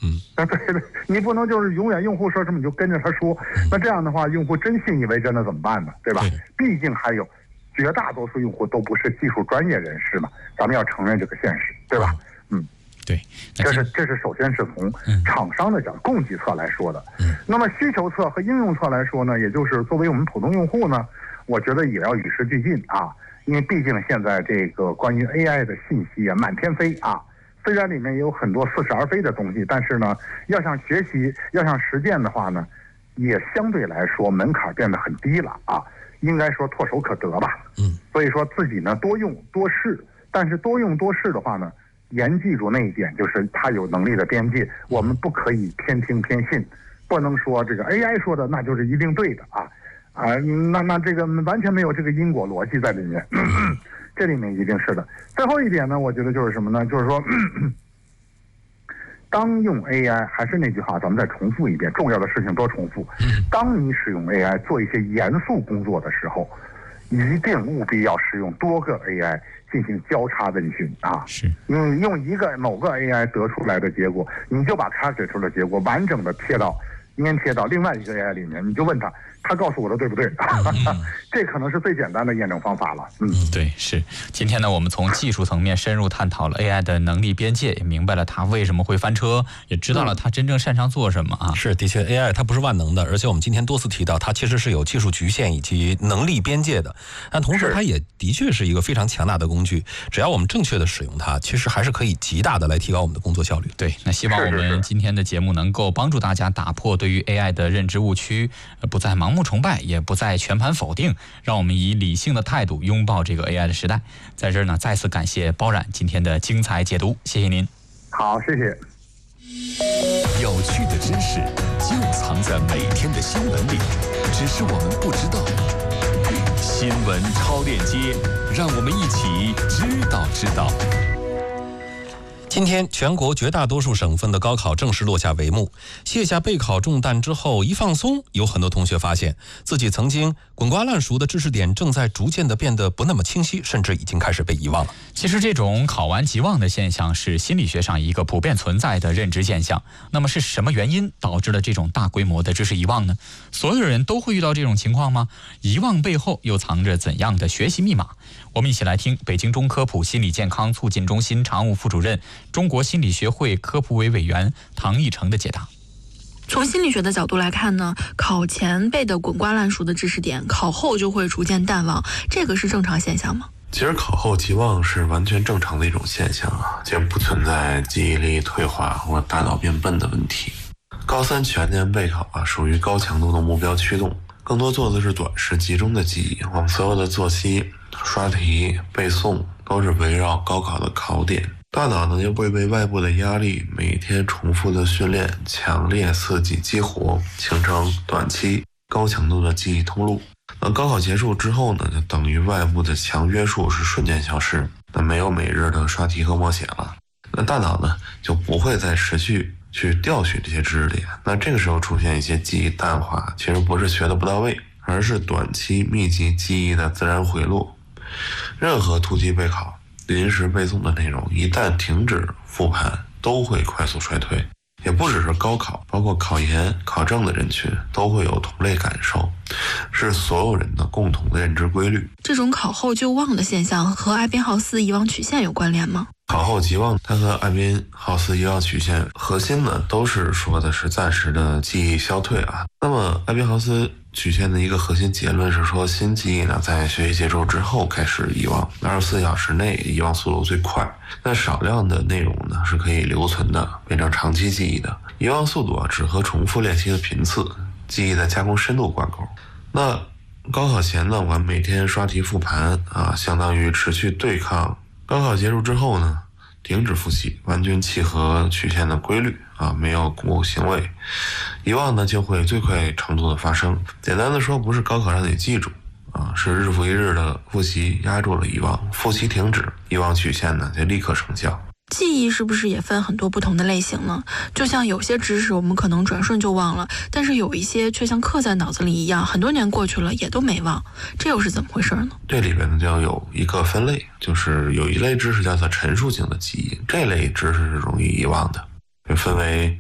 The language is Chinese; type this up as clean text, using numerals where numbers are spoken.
对，你不能就是永远用户说什么你就跟着他说，那这样的话，用户真信以为真的怎么办呢？对吧？毕竟还有绝大多数用户都不是技术专业人士嘛，咱们要承认这个现实，对吧？ 对， 这是首先是从厂商的角度、供给侧来说的。那么需求侧和应用侧来说呢，也就是作为我们普通用户呢，我觉得也要与时俱进啊，因为毕竟现在这个关于 AI 的信息啊满天飞啊，虽然里面也有很多似是而非的东西，但是呢，要想学习、要想实践的话呢，也相对来说门槛变得很低了啊，应该说唾手可得吧。所以说自己呢多用多试，但是多用多试的话呢，严记住那一点，就是它有能力的边界，我们不可以偏听偏信，不能说这个 AI 说的那就是一定对的那这个完全没有这个因果逻辑在里面，这里面一定是的。最后一点呢，我觉得就是什么呢？就是说，当用 AI， 还是那句话，咱们再重复一遍，重要的事情多重复。当你使用 AI 做一些严肃工作的时候，一定务必要使用多个 AI 进行交叉问询啊！ 是， 你用某个 AI 得出来的结果，你就把它给出的结果完整的贴到另外一个 AI 里面，你就问他告诉我的对不对？这可能是最简单的验证方法了。 对，是。今天呢，我们从技术层面深入探讨了 AI 的能力边界，也明白了它为什么会翻车，也知道了它真正擅长做什么啊。 是，的确 AI 它不是万能的，而且我们今天多次提到，它其实是有技术局限以及能力边界的。但同时，它也的确是一个非常强大的工具，只要我们正确的使用它，其实还是可以极大的来提高我们的工作效率。 对，那希望我们今天的节目能够帮助大家打破对于 AI 的认知误区，不再盲目崇拜，也不再全盘否定，让我们以理性的态度拥抱这个 AI 的时代。在这儿呢，再次感谢包冉今天的精彩解读，谢谢您。 好，谢谢。 有趣的知识就藏在每天的新闻里，只是我们不知道。新闻超链接，让我们一起知道。 今天，全国绝大多数省份的高考正式落下帷幕。卸下备考重担之后，一放松，有很多同学发现自己曾经滚瓜烂熟的知识点正在逐渐的变得不那么清晰，甚至已经开始被遗忘了。 其实这种考完即忘的现象是心理学上一个普遍存在的认知现象。那么是什么原因导致了这种大规模的知识遗忘呢？所有人都会遇到这种情况吗？遗忘背后又藏着怎样的学习密码？我们一起来听北京中科普心理健康促进中心常务副主任、中国心理学会科普委委员唐毅成的解答。 从心理学的角度来看呢，考前背的滚瓜烂熟的知识点，考后就会逐渐淡忘，这个是正常现象吗？ 其实考后即忘是完全正常的一种现象啊，既不存在记忆力退化或大脑变笨的问题。高三全年备考属于高强度的目标驱动，更多做的是短时集中的记忆。我们所有的作息、刷题、背诵都是围绕高考的考点。大脑呢又会被外部的压力、每天重复的训练、强烈刺激激活，形成短期高强度的记忆通路。那高考结束之后呢，就等于外部的强约束是瞬间消失，那没有每日的刷题和默写了。那大脑呢就不会再持续去调取这些知识点。那这个时候出现一些记忆淡化，其实不是学的不到位，而是短期密集记忆的自然回落。任何突击备考、临时背诵的内容一旦停止复盘，都会快速衰退。也不只是高考，包括考研、考证的人群都会有同类感受，是所有人的共同的认知规律。 这种考后就忘的现象和艾宾浩斯遗忘曲线有关联吗？ 考后即忘，它和艾宾浩斯遗忘曲线核心呢，都是说的是暂时的记忆消退啊。那么艾宾浩斯曲线的一个核心结论是说，新记忆呢在学习结束之后开始遗忘，24小时内遗忘速度最快。那少量的内容呢是可以留存的，变成长期记忆的。遗忘速度只和重复练习的频次、记忆的加工深度挂钩。那高考前呢，我们每天刷题复盘相当于持续对抗。高考结束之后呢，停止复习，完全契合曲线的规律没有鼓舞行为，遗忘呢就会最快程度的发生。简单的说，不是高考让你记住是日复一日的复习压住了遗忘，复习停止，遗忘曲线呢就立刻生效。 记忆是不是也分很多不同的类型呢？就像有些知识我们可能转瞬就忘了，但是有一些却像刻在脑子里一样，很多年过去了也都没忘，这又是怎么回事呢？ 这里边呢就有一个分类，就是有一类知识叫做陈述性的记忆，这类知识是容易遗忘的，分为